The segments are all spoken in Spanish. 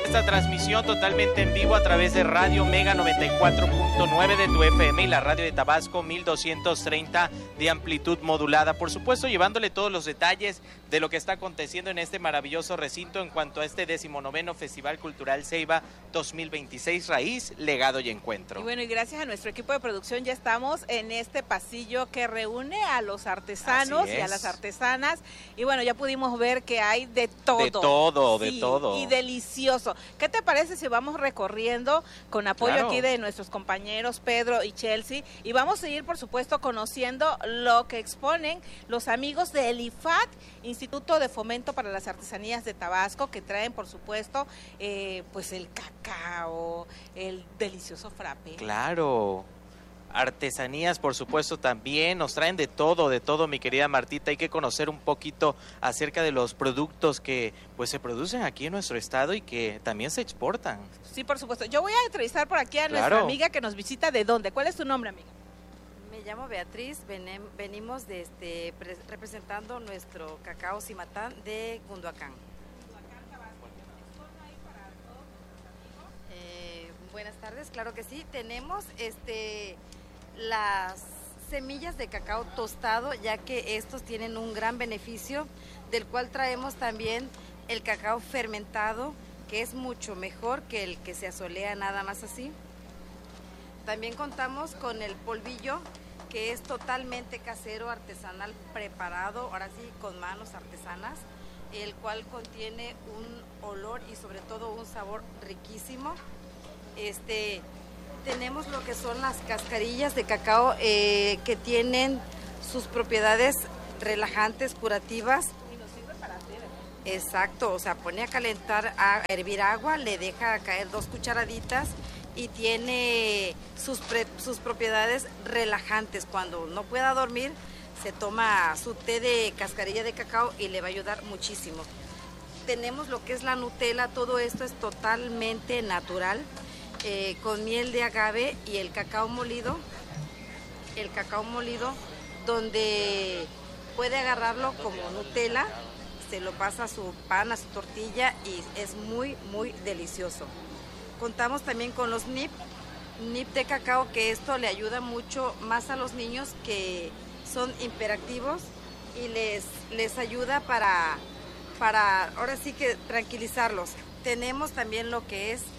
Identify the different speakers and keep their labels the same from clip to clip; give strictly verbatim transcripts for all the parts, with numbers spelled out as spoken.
Speaker 1: Esta transmisión totalmente en vivo a través de Radio Mega noventa y cuatro punto nueve de tu F M y la radio de Tabasco mil doscientos treinta de amplitud modulada. Por supuesto, llevándole todos los detalles de lo que está aconteciendo en este maravilloso recinto en cuanto a este decimonoveno Festival Cultural Ceiba dos mil veintiséis, Raíz, Legado y Encuentro.
Speaker 2: Y bueno, y gracias a nuestro equipo de producción ya estamos en este pasillo que reúne a los artesanos y a las artesanas. Y bueno, ya pudimos ver que hay de todo.
Speaker 1: De todo,
Speaker 2: sí,
Speaker 1: de todo.
Speaker 2: Y delicioso. ¿Qué te parece si vamos recorriendo con apoyo
Speaker 1: Claro.
Speaker 2: aquí de nuestros compañeros Pedro y Chelsea? Y vamos a seguir, por supuesto, conociendo lo que exponen los amigos de el I F A T, Instituto de Fomento para las Artesanías de Tabasco, que traen, por supuesto, eh, pues el cacao, el delicioso frappé.
Speaker 1: Claro. Artesanías, por supuesto, también nos traen de todo, de todo, mi querida Martita. Hay que conocer un poquito acerca de los productos que pues se producen aquí en nuestro estado y que también se exportan.
Speaker 2: Sí, por supuesto. Yo voy a entrevistar por aquí a
Speaker 1: Claro.
Speaker 2: nuestra amiga que nos visita. ¿De dónde? ¿Cuál es tu nombre, amiga?
Speaker 3: Me llamo Beatriz, venem, venimos de este, pre, representando nuestro cacao Cimatán de Cunduacán. Eh, buenas tardes, claro que sí. Tenemos este las semillas de cacao tostado, ya que estos tienen un gran beneficio, del cual traemos también el cacao fermentado, que es mucho mejor que el que se asolea nada más así. También contamos con el polvillo, que es totalmente casero, artesanal, preparado, ahora sí, con manos artesanas, el cual contiene un olor y sobre todo un sabor riquísimo. Este, tenemos lo que son las cascarillas de cacao eh, que tienen sus propiedades relajantes, curativas.
Speaker 2: Y nos sirve para hacer.
Speaker 3: Exacto, o sea, pone a calentar, a hervir agua, le deja caer dos cucharaditas y tiene sus, pre, sus propiedades relajantes. Cuando no pueda dormir, se toma su té de cascarilla de cacao y le va a ayudar muchísimo. Tenemos lo que es la Nutella, todo esto es totalmente natural, eh, con miel de agave y el cacao molido, el cacao molido, donde puede agarrarlo como Nutella, se lo pasa a su pan, a su tortilla y es muy, muy delicioso. Contamos también con los nip, nip de cacao, que esto le ayuda mucho más a los niños que son hiperactivos y les, les ayuda para, para, ahora sí que tranquilizarlos. Tenemos también lo que es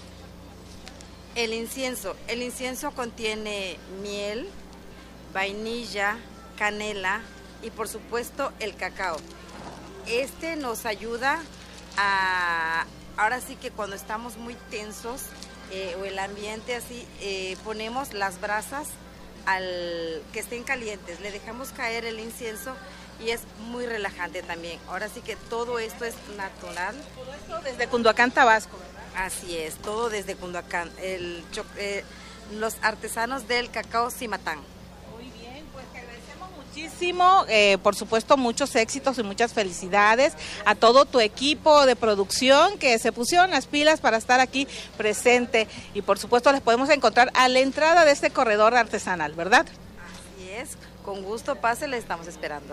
Speaker 3: el incienso. El incienso contiene miel, vainilla, canela y por supuesto el cacao. Este nos ayuda a, ahora sí que cuando estamos muy tensos eh, o el ambiente así, eh, ponemos las brasas al que estén calientes, le dejamos caer el incienso y es muy relajante también. Ahora sí que todo esto es natural.
Speaker 2: Todo esto desde Cunduacán, Tabasco, ¿verdad?
Speaker 3: Así es, todo desde Cunduacán, el, eh, los artesanos del cacao Cimatán.
Speaker 2: Muy bien, pues te agradecemos muchísimo, eh, por supuesto muchos éxitos y muchas felicidades a todo tu equipo de producción que se pusieron las pilas para estar aquí presente y por supuesto les podemos encontrar a la entrada de este corredor artesanal, ¿verdad?
Speaker 3: Así es, con gusto pase, le estamos esperando.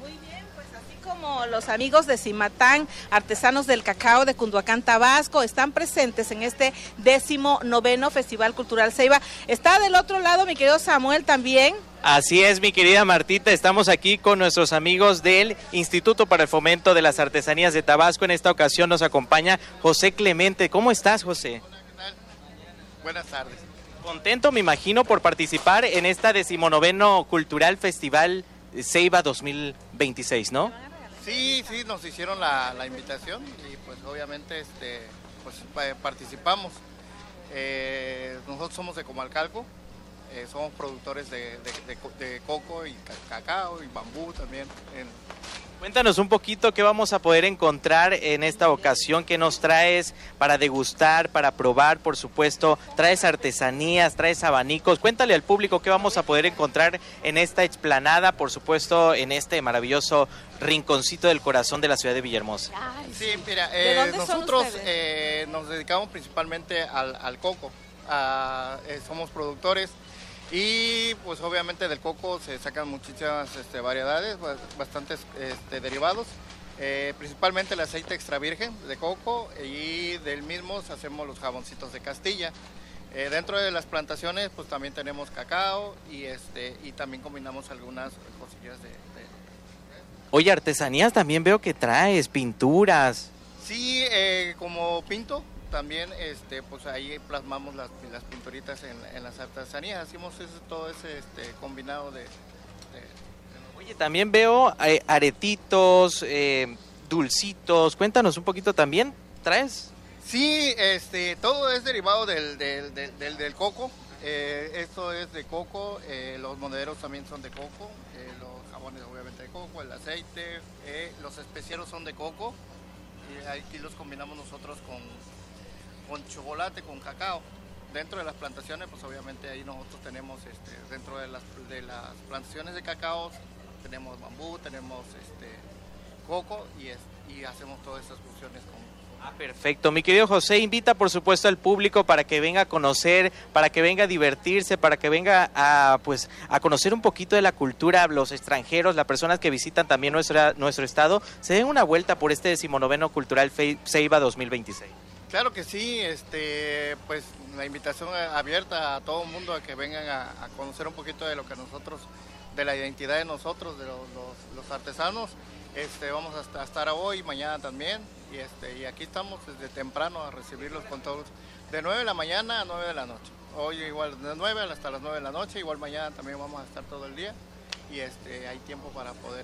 Speaker 2: Como los amigos de Cimatán, artesanos del cacao de Cunduacán, Tabasco, están presentes en este décimo noveno Festival Cultural Ceiba. Está del otro lado mi querido Samuel también.
Speaker 1: Así es, mi querida Martita, estamos aquí con nuestros amigos del Instituto para el Fomento de las Artesanías de Tabasco. En esta ocasión nos acompaña José Clemente. ¿Cómo estás, José?
Speaker 4: Hola, ¿qué tal? Buenas tardes.
Speaker 1: Contento, me imagino, por participar en esta decimonoveno Cultural Festival Ceiba dos mil veintiséis, ¿no?
Speaker 4: Sí, sí, nos hicieron la, la invitación y pues obviamente este, pues, participamos. Eh, nosotros somos de Comalcalco, eh, somos productores de, de, de, de coco y cacao y bambú también. En...
Speaker 1: Cuéntanos un poquito qué vamos a poder encontrar en esta ocasión, qué nos traes para degustar, para probar, por supuesto, traes artesanías, traes abanicos. Cuéntale al público qué vamos a poder encontrar en esta explanada, por supuesto, en este maravilloso rinconcito del corazón de la ciudad de Villahermosa.
Speaker 2: Ay,
Speaker 4: sí, mira,
Speaker 2: ¿de
Speaker 4: eh,
Speaker 2: dónde son
Speaker 4: nosotros
Speaker 2: ustedes?
Speaker 4: eh, nos dedicamos principalmente al, al coco, a, eh, somos productores. Y pues obviamente del coco se sacan muchísimas este, variedades, bastantes este, derivados. Eh, principalmente el aceite extra virgen de coco y del mismo hacemos los jaboncitos de Castilla. Eh, dentro de las plantaciones pues también tenemos cacao y este y también combinamos algunas cosillas de, de...
Speaker 1: Oye, artesanías también veo que traes, pinturas.
Speaker 4: Sí, eh, como pinto, también este pues ahí plasmamos las, las pinturitas en, en las artesanías, hacemos ese, todo ese este, combinado de, de...
Speaker 1: Oye, también veo eh, aretitos, eh, dulcitos, cuéntanos un poquito también, ¿traes?
Speaker 4: Sí, este, todo es derivado del, del, del, del, del coco, eh, esto es de coco, eh, los monederos también son de coco, eh, los jabones obviamente de coco, el aceite, eh, los especieros son de coco, y aquí los combinamos nosotros con, con chocolate, con cacao. Dentro de las plantaciones, pues obviamente ahí nosotros tenemos, este, dentro de las, de las plantaciones de cacao, tenemos bambú, tenemos este, coco y, es, y hacemos todas esas fusiones con...
Speaker 1: Ah, perfecto. Mi querido José, invita por supuesto al público para que venga a conocer, para que venga a divertirse, para que venga a pues a conocer un poquito de la cultura, los extranjeros, las personas que visitan también nuestra, nuestro estado, se den una vuelta por este decimonoveno Cultural Ceiba dos mil veintiséis.
Speaker 4: Claro que sí, este, pues la invitación abierta a todo el mundo a que vengan a, a conocer un poquito de lo que nosotros, de la identidad de nosotros, de los, los, los artesanos. Este, vamos a estar hoy, mañana también, y, este, y aquí estamos desde temprano a recibirlos con todos, de nueve de la mañana a nueve de la noche. Hoy igual de nueve hasta las nueve de la noche, igual mañana también vamos a estar todo el día, y este, hay tiempo para poder...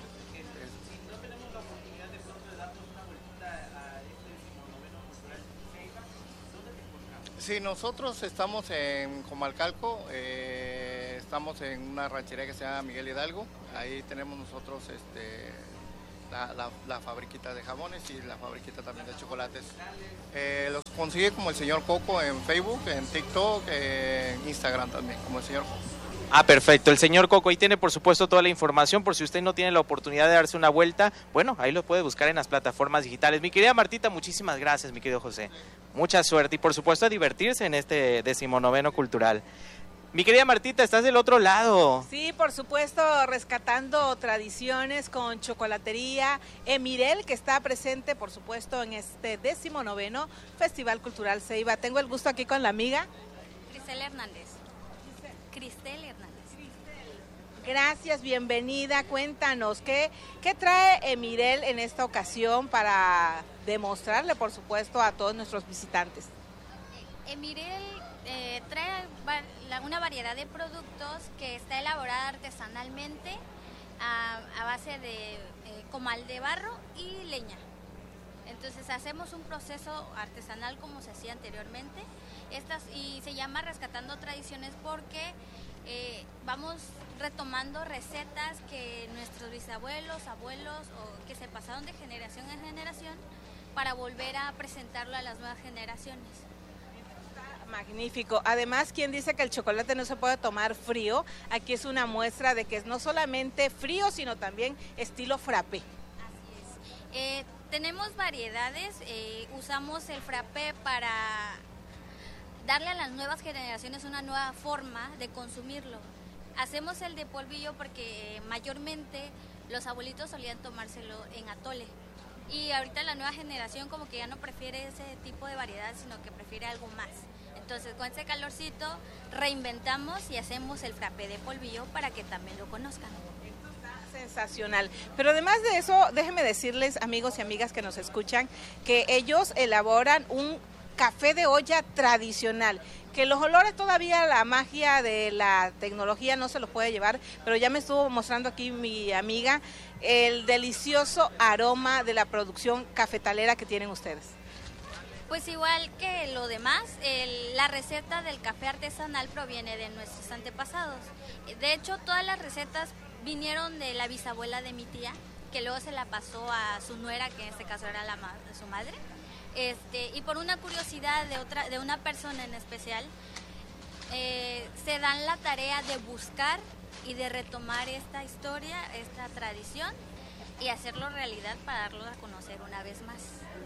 Speaker 4: Sí, nosotros estamos en Comalcalco, eh, estamos en una ranchería que se llama Miguel Hidalgo, ahí tenemos nosotros este, la, la, la fabriquita de jabones y la fabriquita también de chocolates. Eh, los consigue como el señor Coco en Facebook, en TikTok, en Instagram también, como el señor Coco.
Speaker 1: Ah, perfecto. El señor Coco ahí tiene por supuesto toda la información, por si usted no tiene la oportunidad de darse una vuelta, bueno, ahí lo puede buscar en las plataformas digitales. Mi querida Martita, muchísimas gracias, mi querido José. Mucha suerte y por supuesto a divertirse en este decimonoveno cultural. Mi querida Martita, estás del otro lado.
Speaker 2: Sí, por supuesto, rescatando tradiciones con Chocolatería Emirel, que está presente, por supuesto, en este decimonoveno Festival Cultural Ceiba. Tengo el gusto aquí con la amiga
Speaker 5: Cristel Hernández. Cristel Hernández.
Speaker 2: Gracias, bienvenida. Cuéntanos, ¿qué, qué trae Emirel en esta ocasión para demostrarle, por supuesto, a todos nuestros visitantes?
Speaker 5: Emirel eh, trae una variedad de productos que está elaborada artesanalmente a, a base de eh, comal de barro y leña. Entonces hacemos un proceso artesanal como se hacía anteriormente. Estas, y se llama Rescatando Tradiciones porque eh, vamos retomando recetas que nuestros bisabuelos, abuelos o que se pasaron de generación en generación para volver a presentarlo a las nuevas generaciones.
Speaker 2: Magnífico. Además, quien dice que el chocolate no se puede tomar frío, aquí es una muestra de que es no solamente frío, sino también estilo frappé.
Speaker 5: Así es. Eh, tenemos variedades, eh, usamos el frappé para darle a las nuevas generaciones una nueva forma de consumirlo. Hacemos el de polvillo porque mayormente los abuelitos solían tomárselo en atole. Y ahorita la nueva generación como que ya no prefiere ese tipo de variedad, sino que prefiere algo más. Entonces con ese calorcito reinventamos y hacemos el frappé de polvillo para que también lo conozcan.
Speaker 2: Sensacional. Pero además de eso, déjenme decirles, amigos y amigas que nos escuchan, que ellos elaboran un café de olla tradicional, que los olores todavía, la magia de la tecnología no se los puede llevar, pero ya me estuvo mostrando aquí mi amiga el delicioso aroma de la producción cafetalera que tienen ustedes.
Speaker 5: Pues igual que lo demás, el, la receta del café artesanal proviene de nuestros antepasados. De hecho, todas las recetas vinieron de la bisabuela de mi tía, que luego se la pasó a su nuera, que en este caso era la ma- su madre. Este, y por una curiosidad de otra, de una persona en especial, eh, se dan la tarea de buscar y de retomar esta historia, esta tradición y hacerlo realidad para darlo a conocer una vez más.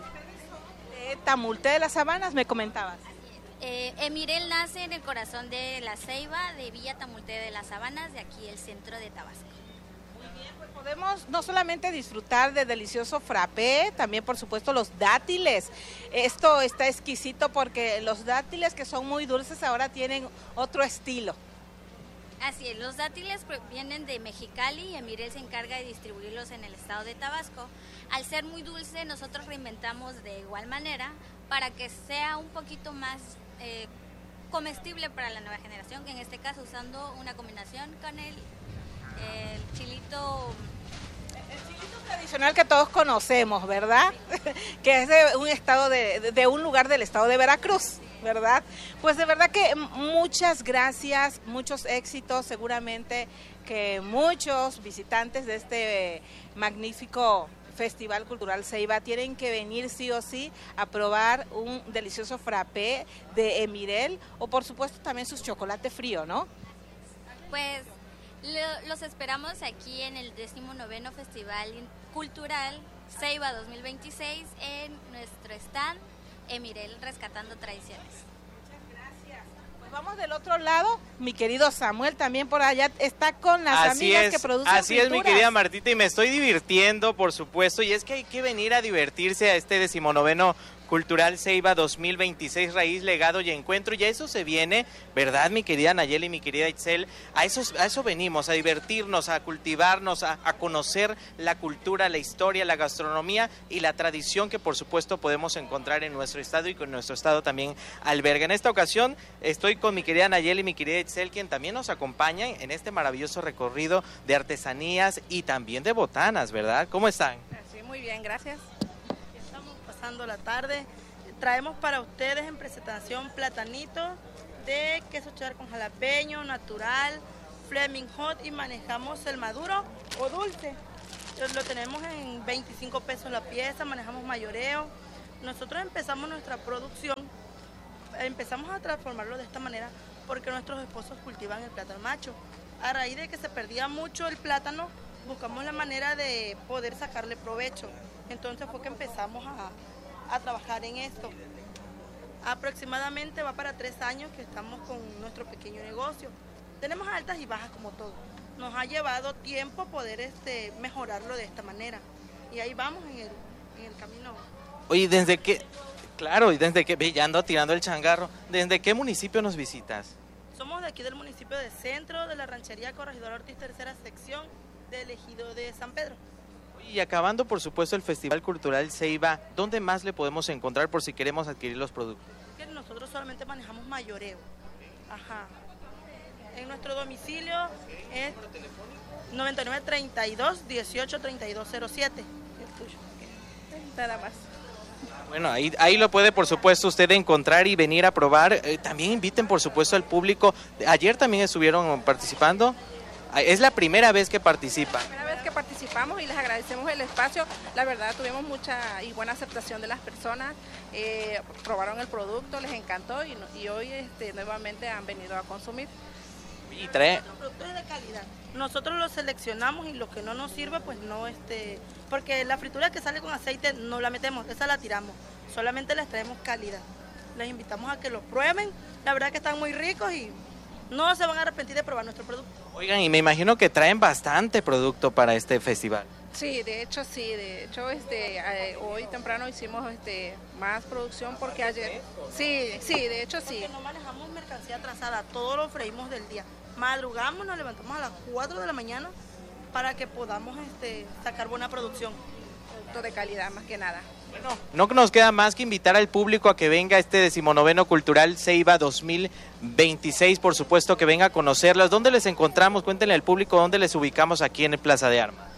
Speaker 2: De Tamulté de las Sabanas, me comentabas.
Speaker 5: Eh, Emirel nace en el corazón de la Ceiba, de Villa Tamulté de las Sabanas, de aquí el centro de Tabasco.
Speaker 2: Podemos no solamente disfrutar de delicioso frappé, también por supuesto los dátiles. Esto está exquisito porque los dátiles, que son muy dulces, ahora tienen otro estilo.
Speaker 5: Así es, los dátiles vienen de Mexicali y Emirel se encarga de distribuirlos en el estado de Tabasco. Al ser muy dulce, nosotros reinventamos de igual manera para que sea un poquito más eh, comestible para la nueva generación, que en este caso usando una combinación con el, el chilito...
Speaker 2: El chilito tradicional que todos conocemos, ¿verdad? Que es de un estado de, de un lugar del estado de Veracruz, ¿verdad? Pues de verdad que muchas gracias, muchos éxitos, seguramente que muchos visitantes de este magnífico Festival Cultural Ceiba tienen que venir sí o sí a probar un delicioso frappé de Emirel o por supuesto también sus chocolate frío, ¿no?
Speaker 5: Pues lo, los esperamos aquí en el decimonoveno Festival Cultural Ceiba dos mil veintiséis en nuestro stand Emirel Rescatando Tradiciones.
Speaker 2: Vamos del otro lado, mi querido Samuel también por allá está con las
Speaker 1: así
Speaker 2: amigas
Speaker 1: es,
Speaker 2: que producen
Speaker 1: Así
Speaker 2: frituras.
Speaker 1: es, mi querida Martita, y me estoy divirtiendo, por supuesto, y es que hay que venir a divertirse a este decimonoveno Cultural Ceiba dos mil veintiséis, Raíz, Legado y Encuentro, y a eso se viene, ¿verdad, mi querida Nayeli y mi querida Itzel? A eso, a eso venimos, a divertirnos, a cultivarnos, a, a conocer la cultura, la historia, la gastronomía y la tradición que por supuesto podemos encontrar en nuestro estado y con nuestro estado también alberga. En esta ocasión estoy con mi querida Nayeli y mi querida Itzel, quien también nos acompañan en este maravilloso recorrido de artesanías y también de botanas, ¿verdad? ¿Cómo están?
Speaker 6: Sí, muy bien, gracias. Pasando la tarde, traemos para ustedes en presentación platanito de queso cheddar con jalapeño, natural, Fleming Hot y manejamos el maduro o dulce. Lo tenemos en veinticinco pesos la pieza, manejamos mayoreo. Nosotros empezamos nuestra producción, empezamos a transformarlo de esta manera porque nuestros esposos cultivan el plátano macho. A raíz de que se perdía mucho el plátano, buscamos la manera de poder sacarle provecho. Entonces fue que empezamos a, a trabajar en esto. Aproximadamente va para tres años que estamos con nuestro pequeño negocio. Tenemos altas y bajas como todo. Nos ha llevado tiempo poder este, mejorarlo de esta manera. Y ahí vamos en el, en el camino.
Speaker 1: Oye, ¿desde qué? Claro, y desde que ya ando tirando el changarro. ¿Desde qué municipio nos visitas?
Speaker 6: Somos de aquí del municipio de Centro, de la ranchería Corregidor Ortiz, tercera sección, del ejido de San Pedro.
Speaker 1: Y acabando, por supuesto, el Festival Cultural Ceiba, ¿dónde más le podemos encontrar por si queremos adquirir los productos?
Speaker 6: Que nosotros solamente manejamos mayoreo. Ajá. En nuestro domicilio es noventa y nueve, treinta y dos, dieciocho, treinta y dos cero siete. Nada más.
Speaker 1: Bueno, ahí, ahí lo puede, por supuesto, usted encontrar y venir a probar. Eh, también inviten, por supuesto, al público. Ayer también estuvieron participando. Es la primera vez que participan.
Speaker 6: La primera vez que participamos y les agradecemos el espacio. La verdad, tuvimos mucha y buena aceptación de las personas. Eh, probaron el producto, les encantó y, y hoy este, nuevamente han venido a consumir.
Speaker 1: Y trae...
Speaker 6: Los productos de calidad. Nosotros los seleccionamos y lo que no nos sirve, pues no, este, porque la fritura que sale con aceite no la metemos, esa la tiramos. Solamente les traemos calidad. Les invitamos a que los prueben. La verdad que están muy ricos y no se van a arrepentir de probar nuestro producto.
Speaker 1: Oigan, y me imagino que traen bastante producto para este festival.
Speaker 6: Sí, de hecho sí, de hecho este eh, hoy temprano hicimos este más producción porque ayer sí, sí, de hecho sí. Porque no manejamos mercancía atrasada, todo lo freímos del día. Madrugamos, nos levantamos a las cuatro de la mañana para que podamos este sacar buena producción. Producto de calidad más que nada.
Speaker 1: Bueno, no nos queda más que invitar al público a que venga a este decimonoveno Cultural Ceiba dos mil veintiséis, por supuesto que venga a conocerlas. ¿Dónde les encontramos? Cuéntenle al público dónde les ubicamos aquí en el Plaza de Armas.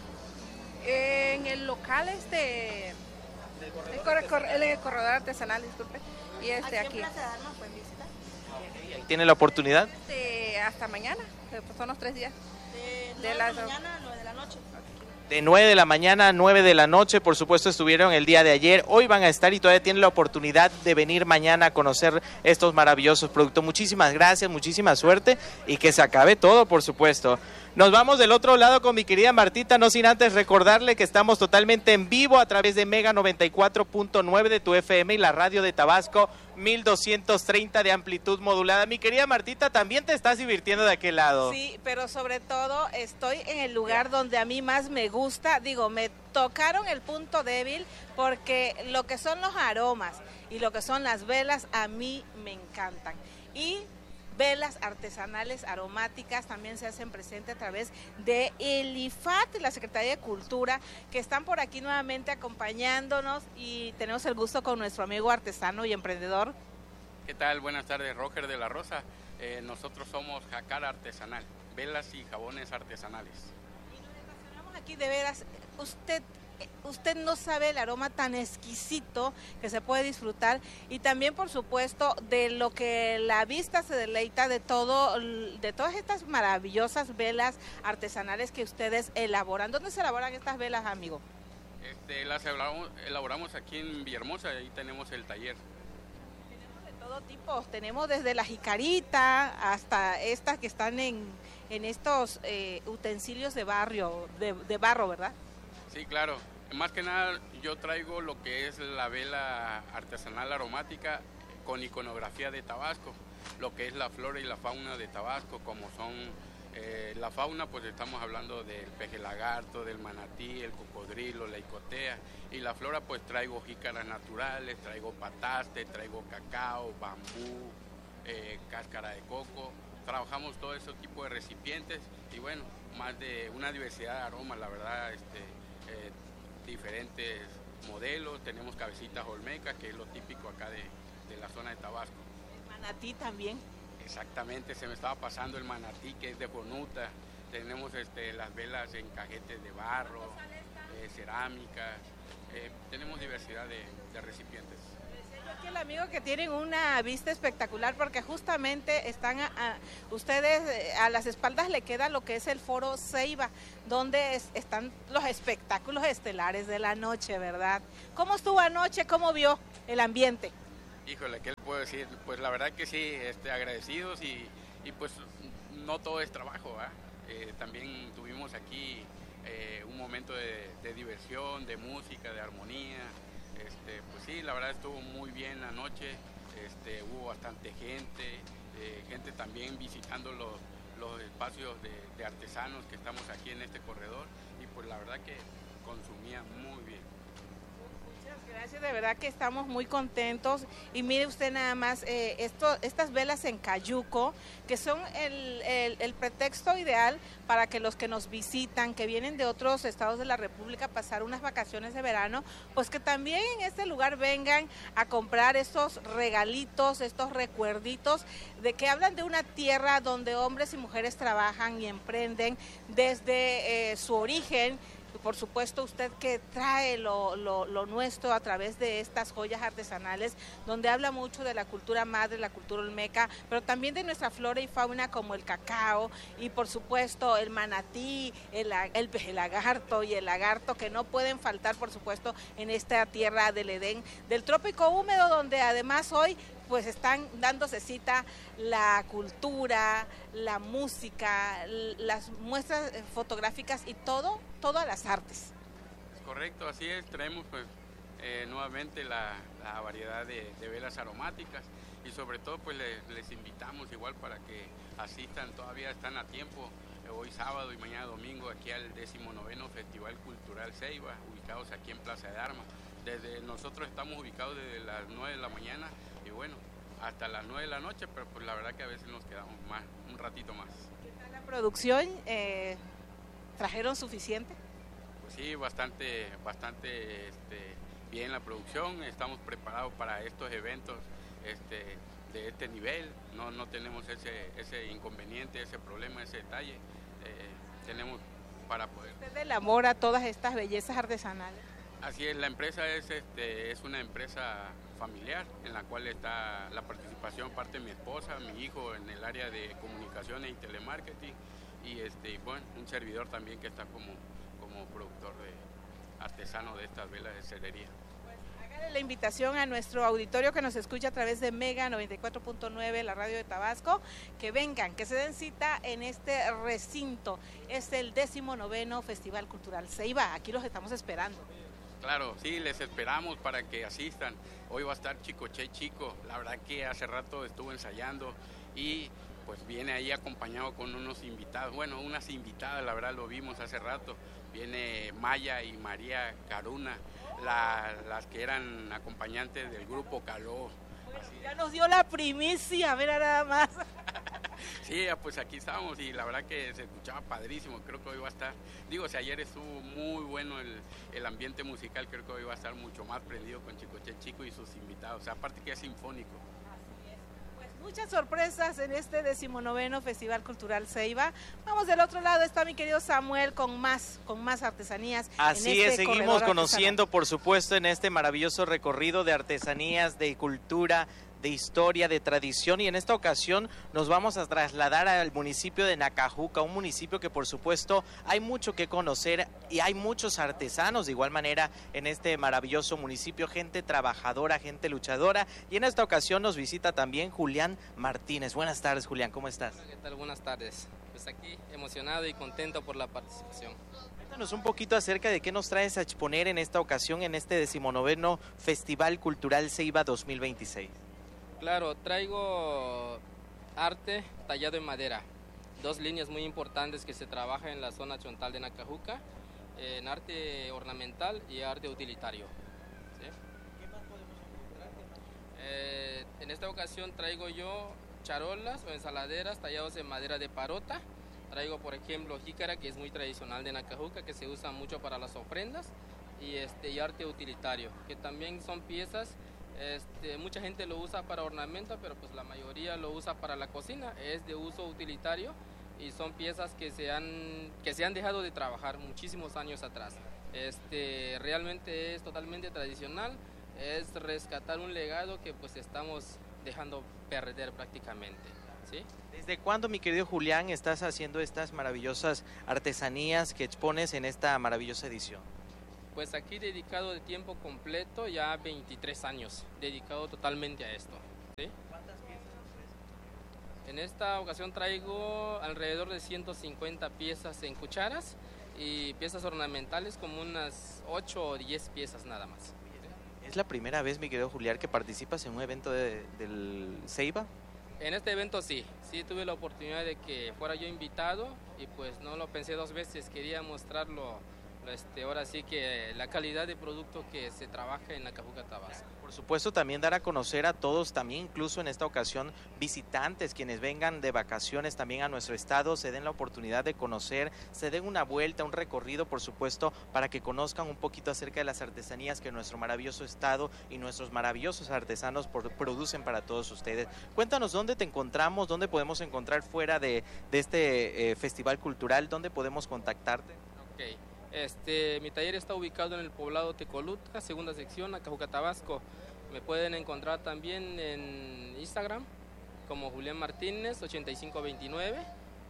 Speaker 6: En el local este, el, corre, corre, el corredor artesanal, disculpe, y este aquí. aquí. En Plaza de Armas pueden visitar.
Speaker 1: Okay, ahí tiene la oportunidad.
Speaker 6: Este, hasta mañana, son los tres días. De, de la mañana a nueve de la noche.
Speaker 1: De nueve de la mañana a nueve de la noche, por supuesto estuvieron el día de ayer, hoy van a estar y todavía tienen la oportunidad de venir mañana a conocer estos maravillosos productos. Muchísimas gracias, muchísima suerte y que se acabe todo, por supuesto. Nos vamos del otro lado con mi querida Martita, no sin antes recordarle que estamos totalmente en vivo a través de Mega noventa y cuatro punto nueve de tu F M y la radio de Tabasco mil doscientos treinta de amplitud modulada. Mi querida Martita, también te estás divirtiendo de aquel lado.
Speaker 2: Sí, pero sobre todo estoy en el lugar donde a mí más me gusta. Digo, me tocaron el punto débil porque lo que son los aromas y lo que son las velas a mí me encantan. Y velas artesanales aromáticas también se hacen presente a través de el I F A T, la Secretaría de Cultura, que están por aquí nuevamente acompañándonos y tenemos el gusto con nuestro amigo artesano y emprendedor.
Speaker 7: ¿Qué tal? Buenas tardes, Roger de la Rosa. Eh, nosotros somos Jacara Artesanal, velas y jabones artesanales.
Speaker 2: Y nos estacionamos aquí de veras, usted... Usted no sabe el aroma tan exquisito que se puede disfrutar y también, por supuesto, de lo que la vista se deleita de todo, de todas estas maravillosas velas artesanales que ustedes elaboran. ¿Dónde se elaboran estas velas, amigo?
Speaker 7: Este, las elaboramos, elaboramos aquí en Villahermosa, ahí tenemos el taller.
Speaker 2: Tenemos de todo tipo, tenemos desde la jicarita hasta estas que están en, en estos eh, utensilios de barrio, de, de barro, ¿verdad?
Speaker 7: Sí, claro. Más que nada yo traigo lo que es la vela artesanal aromática con iconografía de Tabasco, lo que es la flora y la fauna de Tabasco, como son eh, la fauna, pues estamos hablando del peje lagarto, del manatí, el cocodrilo, la icotea, y la flora pues traigo jícaras naturales, traigo pataste, traigo cacao, bambú, eh, cáscara de coco. Trabajamos todo ese tipo de recipientes y bueno, más de una diversidad de aromas, la verdad, este, Eh, diferentes modelos, tenemos cabecitas olmecas, que es lo típico acá de, de la zona de Tabasco.
Speaker 2: El manatí también.
Speaker 7: Exactamente, se me estaba pasando el manatí, que es de bonuta, tenemos este, las velas en cajetes de barro, eh, cerámicas, eh, tenemos diversidad de, de recipientes.
Speaker 2: Aquí el amigo que tienen una vista espectacular porque justamente están a, a, ustedes a las espaldas le queda lo que es el Foro Ceiba, donde es, están los espectáculos estelares de la noche, ¿verdad? ¿Cómo estuvo anoche? ¿Cómo vio el ambiente?
Speaker 7: Híjole, ¿qué le puedo decir? Pues la verdad que sí, este, agradecidos y, y pues no todo es trabajo, ¿eh? Eh, también tuvimos aquí eh, un momento de, de diversión, de música, de armonía. Este, pues sí, la verdad estuvo muy bien la noche, este, hubo bastante gente, eh, gente también visitando los, los espacios de, de artesanos que estamos aquí en este corredor y pues la verdad que consumía muy bien.
Speaker 2: Muchas gracias, de verdad que estamos muy contentos y mire usted nada más, eh, esto, estas velas en cayuco, que son el, el, el pretexto ideal para que los que nos visitan, que vienen de otros estados de la República a pasar unas vacaciones de verano, pues que también en este lugar vengan a comprar estos regalitos, estos recuerditos, de que hablan de una tierra donde hombres y mujeres trabajan y emprenden desde eh, su origen. Por supuesto, usted que trae lo, lo, lo nuestro a través de estas joyas artesanales, donde habla mucho de la cultura madre, la cultura olmeca, pero también de nuestra flora y fauna como el cacao y por supuesto el manatí, el, el pejelagarto y el lagarto, que no pueden faltar por supuesto en esta tierra del Edén, del trópico húmedo, donde además hoy pues están dándose cita la cultura, la música, las muestras fotográficas y todo, todas las artes.
Speaker 7: Correcto, así es, traemos pues eh, nuevamente la, la variedad de, de velas aromáticas y sobre todo pues les, les invitamos igual para que asistan, todavía están a tiempo, eh, hoy sábado y mañana domingo aquí al decimonoveno Festival Cultural Ceiba, ubicados aquí en Plaza de Armas. Desde nosotros estamos ubicados desde las nueve de la mañana y bueno, hasta las nueve de la noche, pero pues la verdad que a veces nos quedamos más, un ratito más.
Speaker 2: ¿Qué tal la producción? Eh, ¿Trajeron suficiente?
Speaker 7: Pues sí, bastante, bastante este, bien la producción, estamos preparados para estos eventos este, de este nivel, no, no tenemos ese, ese inconveniente, ese problema, ese detalle, eh, tenemos para poder...
Speaker 2: ¿Usted elabora todas estas bellezas artesanales?
Speaker 7: Así es, la empresa es, este, es una empresa familiar en la cual está la participación parte de mi esposa, mi hijo en el área de comunicaciones y telemarketing y este, bueno, un servidor también que está como, como productor de artesano de estas velas de celería.
Speaker 2: Pues La invitación a nuestro auditorio que nos escucha a través de Mega noventa y cuatro punto nueve, la radio de Tabasco, que vengan, que se den cita en este recinto. Es el décimo noveno Festival Cultural Ceiba. Aquí los estamos esperando.
Speaker 7: Claro, sí, les esperamos para que asistan. Hoy va a estar Chicoche Chico. La verdad que hace rato estuvo ensayando y pues viene ahí acompañado con unos invitados. Bueno, unas invitadas, la verdad lo vimos hace rato. Viene Maya y María Caruna, la, las que eran acompañantes del grupo Caló.
Speaker 2: Bueno, ya nos dio la primicia, mira nada más.
Speaker 7: Sí, pues aquí estamos y la verdad que se escuchaba padrísimo. Creo que hoy va a estar, digo, si ayer estuvo muy bueno el, el ambiente musical, creo que hoy va a estar mucho más prendido con Chicoche Chico y sus invitados. O sea, aparte que es sinfónico.
Speaker 2: Muchas sorpresas en este decimonoveno Festival Cultural Ceiba. Vamos del otro lado, está mi querido Samuel con más, con más artesanías.
Speaker 1: Así
Speaker 2: en este
Speaker 1: es, seguimos conociendo,
Speaker 2: artesanal.
Speaker 1: Por supuesto, en este maravilloso recorrido de artesanías, de cultura, de historia, de tradición, y en esta ocasión nos vamos a trasladar al municipio de Nacajuca, un municipio que por supuesto hay mucho que conocer y hay muchos artesanos de igual manera en este maravilloso municipio, gente trabajadora, gente luchadora, y en esta ocasión nos visita también Julián Martínez. Buenas tardes, Julián, ¿cómo estás?
Speaker 8: ¿Qué tal? Buenas tardes. Pues aquí emocionado y contento por la participación.
Speaker 1: Cuéntanos un poquito acerca de qué nos traes a exponer en esta ocasión en este decimonoveno Festival Cultural Ceiba dos mil veintiséis.
Speaker 8: Claro, traigo arte tallado en madera, dos líneas muy importantes que se trabaja en la zona chontal de Nacajuca, en arte ornamental y arte utilitario. ¿Sí? ¿Qué más podemos encontrar? Eh, en esta ocasión traigo yo charolas o ensaladeras tallados en madera de parota. Traigo, por ejemplo, jícara, que es muy tradicional de Nacajuca, que se usa mucho para las ofrendas, y, este, y arte utilitario, que también son piezas. Este, mucha gente lo usa para ornamento, pero pues la mayoría lo usa para la cocina. Es de uso utilitario y son piezas que se han, que se han dejado de trabajar muchísimos años atrás. Este, realmente es totalmente tradicional, es rescatar un legado que pues estamos dejando perder prácticamente, ¿sí?
Speaker 1: ¿Desde cuándo, mi querido Julián, estás haciendo estas maravillosas artesanías que expones en esta maravillosa edición?
Speaker 8: Pues aquí dedicado de tiempo completo, ya veintitrés años, dedicado totalmente a esto. ¿Sí?
Speaker 1: ¿Cuántas piezas traes?
Speaker 8: En esta ocasión traigo alrededor de ciento cincuenta piezas en cucharas y piezas ornamentales como unas ocho o diez piezas nada más.
Speaker 1: ¿Es la primera vez, mi querido Julián, que participas en un evento de, del Ceiba?
Speaker 8: En este evento sí, sí tuve la oportunidad de que fuera yo invitado y pues no lo pensé dos veces, quería mostrarlo. Este, ahora sí que la calidad de producto que se trabaja en Nacajuca, Tabasco.
Speaker 1: Por supuesto, también dar a conocer a todos, también incluso en esta ocasión visitantes, quienes vengan de vacaciones también a nuestro estado, se den la oportunidad de conocer, se den una vuelta, un recorrido, por supuesto, para que conozcan un poquito acerca de las artesanías que nuestro maravilloso estado y nuestros maravillosos artesanos por, producen para todos ustedes. Cuéntanos dónde te encontramos, dónde podemos encontrar fuera de, de este eh, festival cultural, dónde podemos contactarte.
Speaker 8: Ok. Este, mi taller está ubicado en el poblado Tecoluta, segunda sección, Nacajuca, Tabasco. Me pueden encontrar también en Instagram como Julián Martínez ochenta y cinco veintinueve,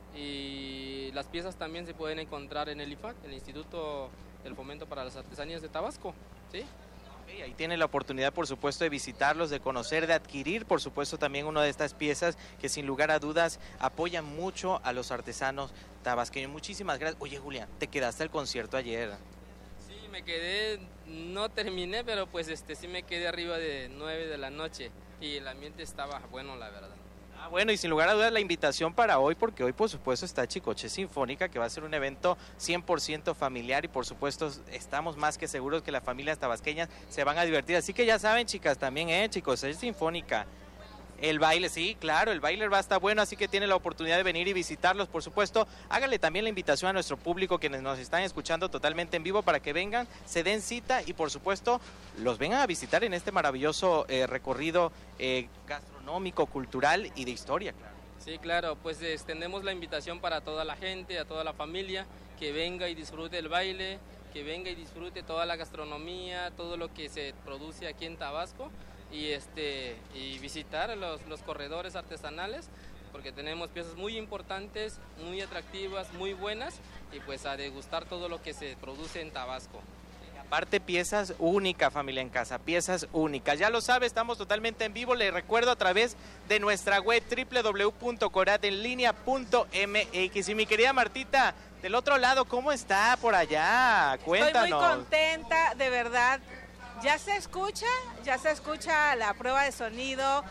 Speaker 8: y las piezas también se pueden encontrar en el I F A C, el Instituto del Fomento para las Artesanías de Tabasco, ¿sí?
Speaker 1: Okay, ahí tiene la oportunidad, por supuesto, de visitarlos, de conocer, de adquirir, por supuesto, también una de estas piezas que sin lugar a dudas apoyan mucho a los artesanos tabasqueños. Muchísimas gracias. Oye, Julián, te quedaste al concierto ayer.
Speaker 8: Sí, me quedé, no terminé, pero pues este sí me quedé arriba de nueve de la noche y el ambiente estaba bueno, la verdad.
Speaker 1: Ah, bueno, y sin lugar a dudas la invitación para hoy, porque hoy por supuesto está Chicoche Sinfónica, que va a ser un evento cien por ciento familiar, y por supuesto estamos más que seguros que las familias tabasqueñas se van a divertir. Así que ya saben, chicas, también, eh, chicos, es Sinfónica. El baile, sí, claro, el baile va a estar bueno, así que tiene la oportunidad de venir y visitarlos, por supuesto. Háganle también la invitación a nuestro público, quienes nos están escuchando totalmente en vivo, para que vengan, se den cita y, por supuesto, los vengan a visitar en este maravilloso eh, recorrido eh, gastronómico, cultural y de historia, claro.
Speaker 8: Sí, claro, pues extendemos la invitación para toda la gente, a toda la familia, que venga y disfrute el baile, que venga y disfrute toda la gastronomía, todo lo que se produce aquí en Tabasco. Y, este, y visitar los, los corredores artesanales, porque tenemos piezas muy importantes, muy atractivas, muy buenas, y pues a degustar todo lo que se produce en Tabasco.
Speaker 1: Aparte, piezas únicas, familia en casa, piezas únicas. Ya lo sabe, estamos totalmente en vivo. Les recuerdo a través de nuestra web doble u doble u doble u punto coradenlinea punto m x. Y mi querida Martita, del otro lado, ¿cómo está por allá? Cuéntanos.
Speaker 2: Estoy muy contenta, de verdad. Ya se escucha, ya se escucha la prueba de sonido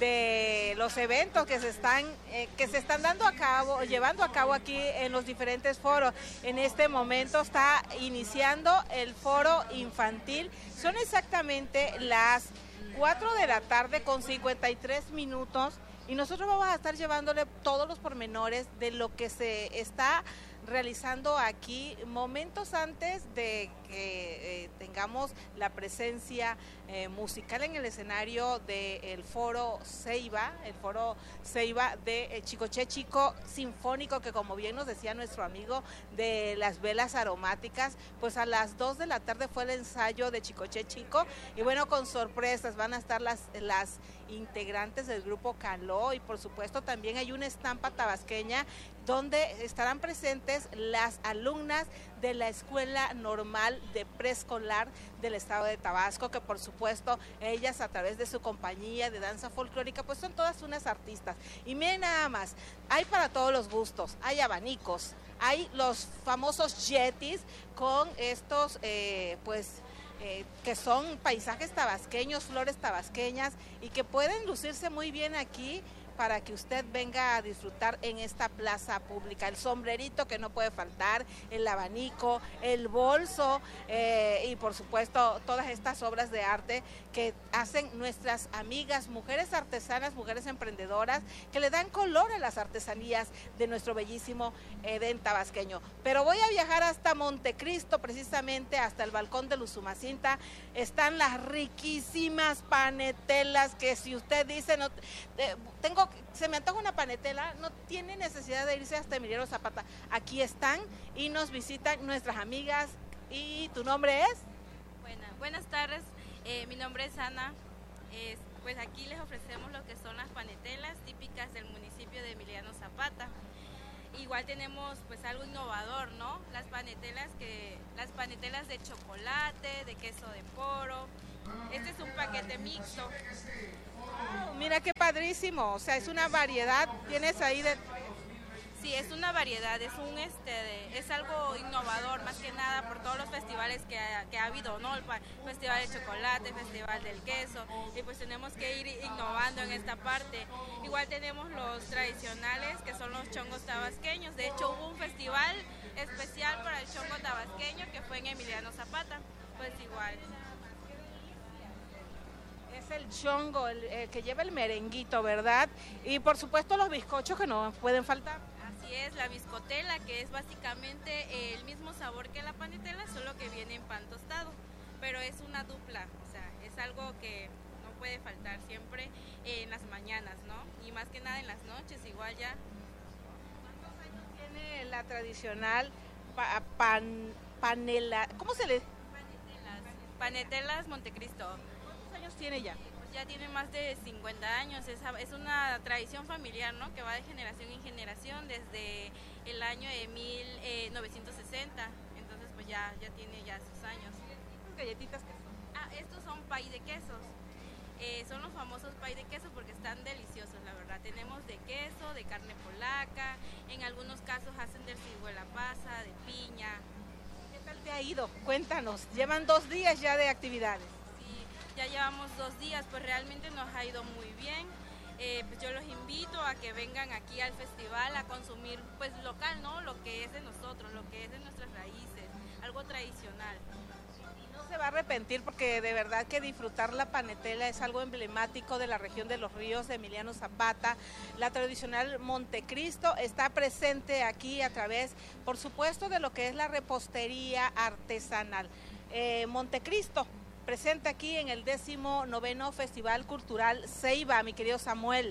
Speaker 2: de los eventos que se están eh, que se están dando a cabo, llevando a cabo aquí en los diferentes foros. En este momento está iniciando el foro infantil. Son exactamente las cuatro de la tarde con cincuenta y tres minutos y nosotros vamos a estar llevándole todos los pormenores de lo que se está realizando aquí momentos antes de que eh, tengamos la presencia eh, musical en el escenario del foro Ceiba, el foro Ceiba de eh, Chicoché Chico Sinfónico, que como bien nos decía nuestro amigo de las velas aromáticas, pues a las dos de la tarde fue el ensayo de Chicoché Chico y bueno, con sorpresas van a estar las, las integrantes del grupo Caló y por supuesto también hay una estampa tabasqueña donde estarán presentes las alumnas de la Escuela Normal de Preescolar del Estado de Tabasco, que por supuesto ellas a través de su compañía de danza folclórica pues son todas unas artistas. Y miren nada más, hay para todos los gustos, hay abanicos, hay los famosos yetis con estos eh, pues... Eh, que son paisajes tabasqueños, flores tabasqueñas y que pueden lucirse muy bien aquí para que usted venga a disfrutar en esta plaza pública. El sombrerito que no puede faltar, el abanico, el bolso eh, y por supuesto todas estas obras de arte que hacen nuestras amigas, mujeres artesanas, mujeres emprendedoras, que le dan color a las artesanías de nuestro bellísimo Edén tabasqueño. Pero voy a viajar hasta Montecristo, precisamente hasta el balcón de Usumacinta. Están las riquísimas panetelas que si usted dice, no, eh, tengo se me antoja una panetela, no tiene necesidad de irse hasta Emiliano Zapata. Aquí están y nos visitan nuestras amigas. ¿Y tu nombre es?
Speaker 9: Buena, buenas tardes, eh, mi nombre es Ana. Eh, pues aquí les ofrecemos lo que son las panetelas típicas del municipio de Emiliano Zapata. Igual tenemos pues algo innovador, ¿no? Las panetelas que las panetelas de chocolate, de queso de poro. Este es un paquete mixto.
Speaker 2: Oh, mira qué padrísimo, o sea, es una variedad, tienes ahí de...
Speaker 9: Sí, es una variedad, es un este de, es algo innovador más que nada por todos los festivales que ha, que ha habido, ¿no? El Festival de Chocolate, Festival del Queso, y pues tenemos que ir innovando en esta parte. Igual tenemos los tradicionales que son los chongos tabasqueños. De hecho hubo un festival especial para el chongo tabasqueño que fue en Emiliano Zapata, pues igual.
Speaker 2: Es el chongo, el, el que lleva el merenguito, ¿verdad? Y por supuesto los bizcochos que no pueden faltar.
Speaker 9: Así es, la biscotela, que es básicamente el mismo sabor que la panetela, solo que viene en pan tostado, pero es una dupla, o sea, es algo que no puede faltar siempre en las mañanas, ¿no? Y más que nada en las noches, igual ya.
Speaker 2: ¿Cuántos años tiene la tradicional pa, pan, panela? ¿Cómo se le...?
Speaker 9: Panetelas, Panetelas Montecristo.
Speaker 2: ¿Cuántos años tiene ya?
Speaker 9: Ya tiene más de cincuenta años, es, es una tradición familiar, ¿no? Que va de generación en generación desde el año de mil novecientos sesenta, entonces pues ya, ya tiene ya sus años.
Speaker 2: ¿Estas galletitas qué son?
Speaker 9: Ah, estos son pay de quesos, eh, son los famosos pay de queso porque están deliciosos, la verdad. Tenemos de queso, de carne polaca, en algunos casos hacen del ciruela pasa, de piña.
Speaker 2: ¿Qué tal te ha ido? Cuéntanos, llevan dos días ya de actividades.
Speaker 9: Ya llevamos dos días, pues realmente nos ha ido muy bien. Eh, pues yo los invito a que vengan aquí al festival a consumir pues local, ¿no? Lo que es de nosotros, lo que es de nuestras raíces, algo tradicional.
Speaker 2: Y no se va a arrepentir porque de verdad que disfrutar la panetela es algo emblemático de la región de Los Ríos de Emiliano Zapata. La tradicional Montecristo está presente aquí a través, por supuesto, de lo que es la repostería artesanal. Eh, Montecristo, presente aquí en el décimo noveno Festival Cultural Ceiba, mi querido Samuel.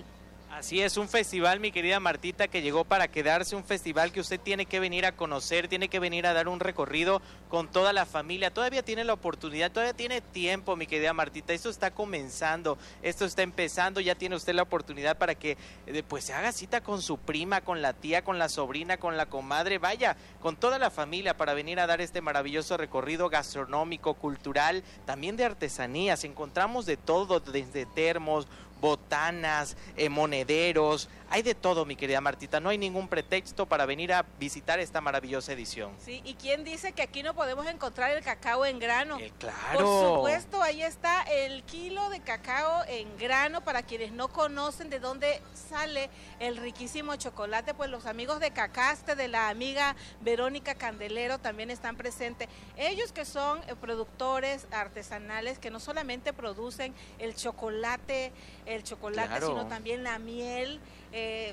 Speaker 1: Así es, un festival, mi querida Martita, que llegó para quedarse, un festival que usted tiene que venir a conocer, tiene que venir a dar un recorrido con toda la familia. Todavía tiene la oportunidad, todavía tiene tiempo, mi querida Martita. Esto está comenzando, esto está empezando, ya tiene usted la oportunidad para que eh, pues se haga cita con su prima, con la tía, con la sobrina, con la comadre, vaya, con toda la familia para venir a dar este maravilloso recorrido gastronómico, cultural, también de artesanías. Encontramos de todo, desde termos, botanas, eh, monederos, hay de todo, mi querida Martita, no hay ningún pretexto para venir a visitar esta maravillosa edición.
Speaker 2: Sí, ¿y quién dice que aquí no podemos encontrar el cacao en grano?
Speaker 1: Eh, claro.
Speaker 2: Por supuesto, ahí está el kilo de cacao en grano. Para quienes no conocen de dónde sale el riquísimo chocolate, pues los amigos de Cacaste, de la amiga Verónica Candelero, también están presentes. Ellos que son eh, productores artesanales, que no solamente producen el chocolate, el chocolate,
Speaker 1: Claro.
Speaker 2: sino también la miel, eh,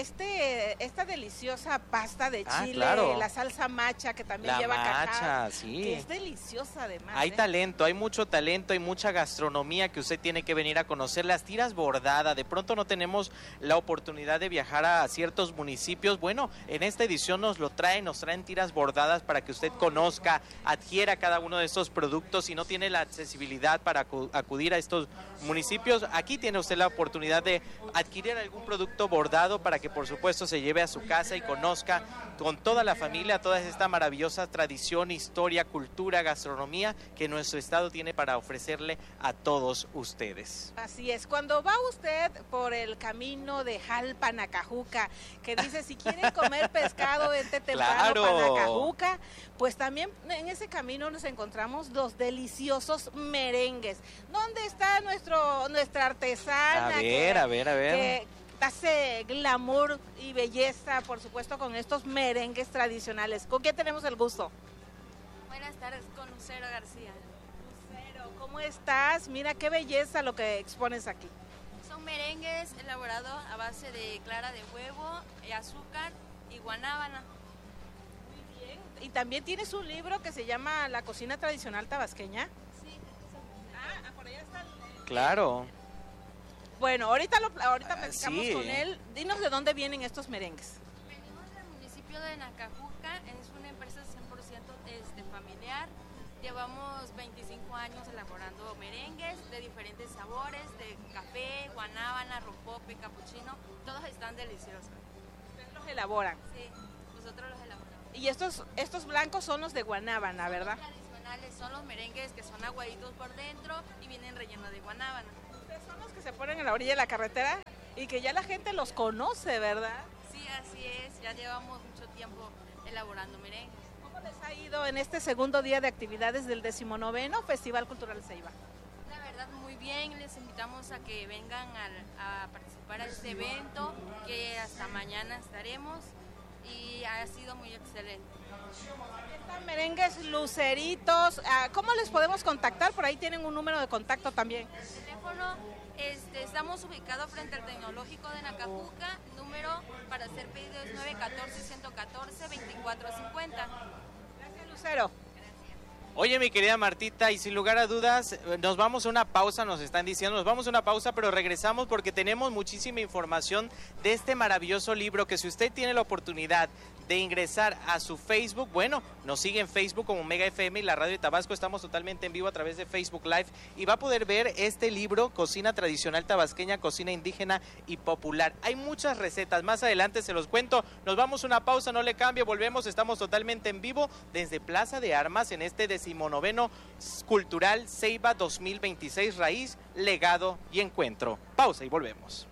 Speaker 2: este, esta deliciosa pasta de
Speaker 1: Ah,
Speaker 2: chile,
Speaker 1: claro.
Speaker 2: la salsa macha que también
Speaker 1: La
Speaker 2: lleva
Speaker 1: macha,
Speaker 2: cacao,
Speaker 1: sí.
Speaker 2: que es deliciosa además.
Speaker 1: Hay
Speaker 2: ¿eh?
Speaker 1: talento, hay mucho talento, hay mucha gastronomía que usted tiene que venir a conocer. Las tiras bordadas, de pronto no tenemos la oportunidad de viajar a ciertos municipios. Bueno, en esta edición nos lo traen, nos traen tiras bordadas para que usted conozca, adquiera cada uno de estos productos. Si no tiene la accesibilidad para acu- acudir a estos municipios, aquí tiene usted la oportunidad de adquirir algún producto bordado para que por supuesto se lleve a su casa y conozca con toda la familia toda esta maravillosa tradición, historia, cultura, gastronomía que nuestro estado tiene para ofrecerle a todos ustedes.
Speaker 2: Así es, cuando va usted por el camino de Jalpa, Nacajuca, que dice si quieren comer pescado este temprano
Speaker 1: Claro.
Speaker 2: para Nacajuca, pues también en ese camino nos encontramos los deliciosos merengues. ¿Dónde está nuestro nuestra artesana?
Speaker 1: A ver,
Speaker 2: que,
Speaker 1: a ver, a ver.
Speaker 2: que hace glamour y belleza, por supuesto, con estos merengues tradicionales. ¿Con quién tenemos el gusto?
Speaker 9: Buenas tardes, con Lucero García.
Speaker 2: Lucero, ¿cómo estás? Mira qué belleza lo que expones aquí.
Speaker 9: Son merengues elaborados a base de clara de huevo, y azúcar y guanábana.
Speaker 2: Muy bien. Y también tienes un libro que se llama La cocina tradicional tabasqueña.
Speaker 9: Sí,
Speaker 2: Ah, por allá está. el-
Speaker 1: Claro.
Speaker 2: Bueno, ahorita lo, ahorita
Speaker 1: Ah,
Speaker 2: platicamos
Speaker 1: sí.
Speaker 2: con él. Dinos de dónde vienen estos merengues.
Speaker 9: venimos del municipio de Nacajuca, es una empresa cien por ciento este, familiar. Llevamos veinticinco años elaborando merengues de diferentes sabores, de café, guanábana, rompope, capuchino, todos están deliciosos.
Speaker 2: Ustedes los elaboran.
Speaker 9: Sí, nosotros los elaboramos.
Speaker 2: Y estos, estos blancos son los de guanábana, ¿verdad?
Speaker 9: Tradicionales son los merengues que son aguaditos por dentro y vienen rellenos de guanábana.
Speaker 2: Ustedes son los que se ponen en la orilla de la carretera y que ya la gente los conoce, ¿verdad?
Speaker 9: Sí, así es, ya llevamos mucho tiempo elaborando merengues.
Speaker 2: ¿Cómo les ha ido en este segundo día de actividades del decimonoveno Festival Cultural Ceiba?
Speaker 9: La verdad muy bien, les invitamos a que vengan al- a, participar a este evento, que hasta mañana estaremos y ha sido muy excelente.
Speaker 2: Están merengues luceritos. ah, ¿Cómo les podemos contactar? Por ahí tienen un número de contacto también.
Speaker 9: El teléfono, este, estamos ubicados frente al Tecnológico de Nacajuca, número para hacer pedidos es nueve uno cuatro, uno uno cuatro, dos cuatro cinco cero.
Speaker 2: Gracias, Lucero.
Speaker 1: Oye, mi querida Martita, y sin lugar a dudas, eh, nos vamos a una pausa, nos están diciendo, nos vamos a una pausa, pero regresamos porque tenemos muchísima información de este maravilloso libro que si usted tiene la oportunidad de ingresar a su Facebook, bueno, nos sigue en Facebook como Mega F M y la Radio de Tabasco, estamos totalmente en vivo a través de Facebook Live y va a poder ver este libro, Cocina Tradicional Tabasqueña, Cocina Indígena y Popular. Hay muchas recetas, más adelante se los cuento, nos vamos a una pausa, no le cambie, volvemos, estamos totalmente en vivo desde Plaza de Armas en este decimonoveno Cultural Ceiba dos mil veintiséis, Raíz, Legado y Encuentro. Pausa y volvemos.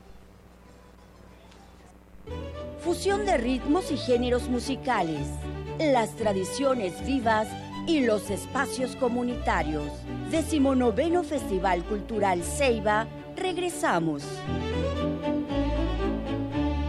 Speaker 10: Fusión de ritmos y géneros musicales, las tradiciones vivas y los espacios comunitarios. Decimonoveno Festival Cultural Ceiba, regresamos.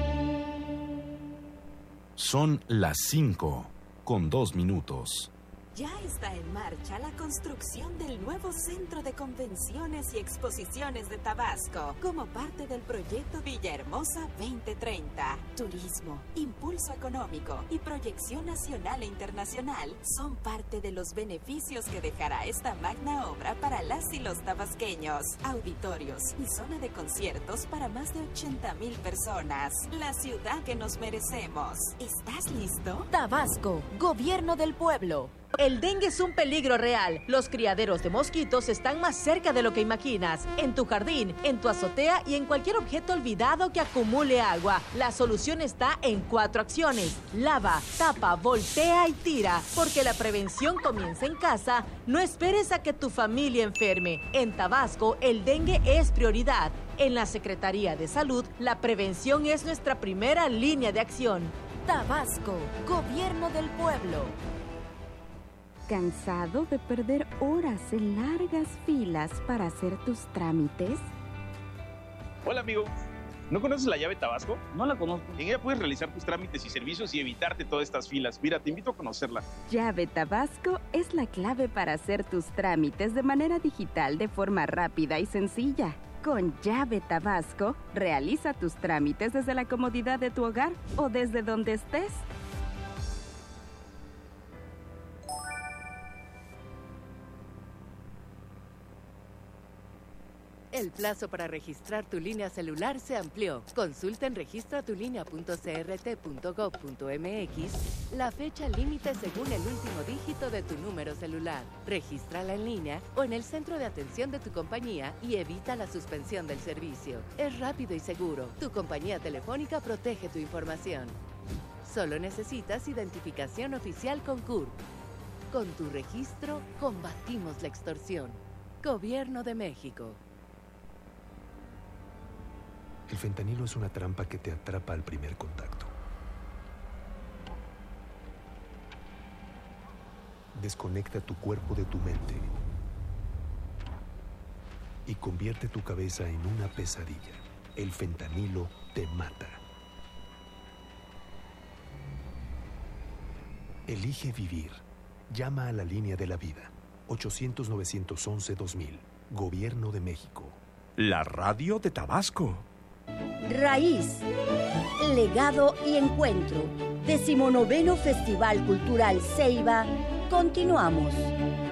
Speaker 11: Son las cinco con dos minutos. Ya está en marcha la construcción del nuevo Centro de Convenciones y Exposiciones de Tabasco, como parte del proyecto Villahermosa veinte treinta. Turismo, impulso económico y proyección nacional e internacional son parte de los beneficios que dejará esta magna obra para las y los tabasqueños. Auditorios y zona de conciertos para más de ochenta mil personas. La ciudad que nos merecemos. ¿Estás listo?
Speaker 12: Tabasco, Gobierno del Pueblo. El dengue es un peligro real. Los criaderos de mosquitos están más cerca de lo que imaginas. En tu jardín, en tu azotea y en cualquier objeto olvidado que acumule agua. La solución está en cuatro acciones. Lava, tapa, voltea y tira. Porque la prevención comienza en casa. No esperes a que tu familia enferme. En Tabasco, el dengue es prioridad. En la Secretaría de Salud, la prevención es nuestra primera línea de acción.
Speaker 10: Tabasco, Gobierno del Pueblo.
Speaker 13: ¿Cansado de perder horas en largas filas para hacer tus trámites?
Speaker 14: Hola, amigo. ¿No conoces la llave Tabasco? No la conozco. En ella puedes realizar tus trámites y servicios y evitarte todas estas filas. Mira, te invito a conocerla.
Speaker 13: Llave Tabasco es la clave para hacer tus trámites de manera digital de forma rápida y sencilla. Con Llave Tabasco, realiza tus trámites desde la comodidad de tu hogar o desde donde estés.
Speaker 15: El plazo para registrar tu línea celular se amplió. Consulta en registra tu línea punto c r t punto gov punto m x la fecha límite según el último dígito de tu número celular. Regístrala en línea o en el centro de atención de tu compañía y evita la suspensión del servicio. Es rápido y seguro. Tu compañía telefónica protege tu información. Solo necesitas identificación oficial con C U R. Con tu registro, combatimos la extorsión. Gobierno de México.
Speaker 16: El fentanilo es una trampa que te atrapa al primer contacto. Desconecta tu cuerpo de tu mente y convierte tu cabeza en una pesadilla. El fentanilo te mata. Elige vivir. Llama a la línea de la vida. ochocientos, novecientos once, dos mil. Gobierno de México.
Speaker 17: La radio de Tabasco.
Speaker 10: Raíz, legado y encuentro. Decimonoveno Festival Cultural Ceiba. Continuamos.